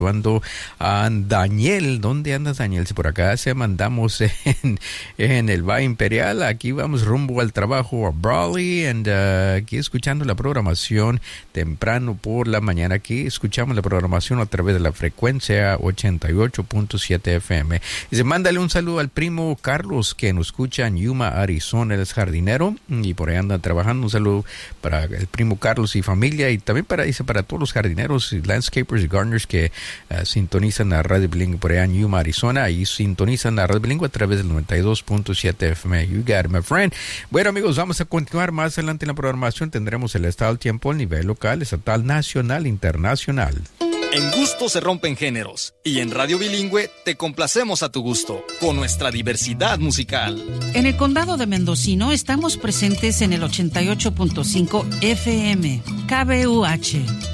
Cuando a Daniel, ¿dónde andas, Daniel? Si por acá se mandamos en el Valle Imperial, aquí vamos rumbo al trabajo a Brawley, aquí escuchando la programación temprano por la mañana. Aquí escuchamos la programación a través de la frecuencia 88.7 FM. Y se mándale un saludo al primo Carlos, que nos escucha en Yuma, Arizona, él es jardinero y por ahí anda trabajando. Un saludo para el primo Carlos y familia, y también para todos los jardineros, landscapers y gardeners que sintonizan la radio bilingüe por allá en Yuma, Arizona, y sintonizan la radio bilingüe a través del 92.7 FM. You got it, my friend. Bueno, amigos, vamos a continuar más adelante en la programación. Tendremos el estado del tiempo a nivel local, estatal, nacional, internacional. En gusto se rompen géneros, y en Radio Bilingüe te complacemos a tu gusto, con nuestra diversidad musical. En el condado de Mendocino estamos presentes en el 88.5 FM, KBUH.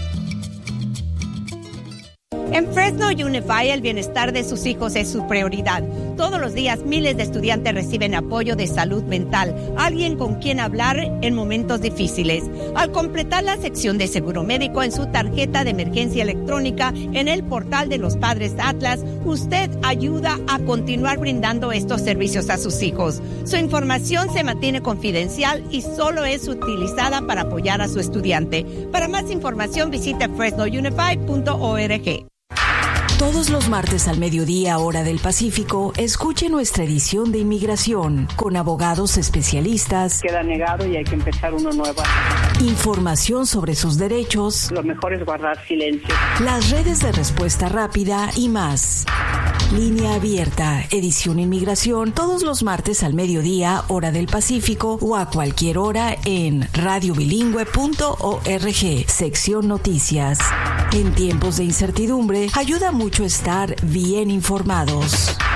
En Fresno Unified, el bienestar de sus hijos es su prioridad. Todos los días, miles de estudiantes reciben apoyo de salud mental, alguien con quien hablar en momentos difíciles. Al completar la sección de seguro médico en su tarjeta de emergencia electrónica en el portal de los Padres Atlas, usted ayuda a continuar brindando estos servicios a sus hijos. Su información se mantiene confidencial y solo es utilizada para apoyar a su estudiante. Para más información, visite fresnounified.org. Todos los martes al mediodía, hora del Pacífico, escuche nuestra edición de Inmigración con abogados especialistas. Queda negado y hay que empezar uno nuevo. Información sobre sus derechos. Lo mejor es guardar silencio. Las redes de respuesta rápida y más. Línea abierta, edición Inmigración, todos los martes al mediodía, hora del Pacífico, o a cualquier hora en radiobilingüe.org, sección Noticias. En tiempos de incertidumbre, ayuda mucho estar bien informados.